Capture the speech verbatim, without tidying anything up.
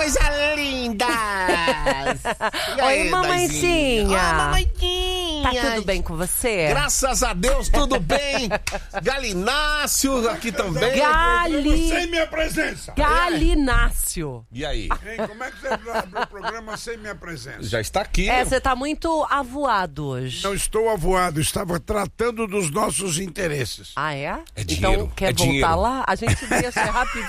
coisa linda! Oi, mamãezinha. Oi, mamãezinha. Tá tudo bem com você? Graças a Deus, tudo bem. Galinácio aqui também. Gali... Sem minha presença. Galinácio. E aí? Hein, como é que você abre o programa sem minha presença? Já está aqui. É, você tá muito avoado hoje. Não estou avoado, estava tratando dos nossos interesses. Ah, é? É dinheiro, Então, quer é voltar dinheiro. lá? A gente deixa rapidinho.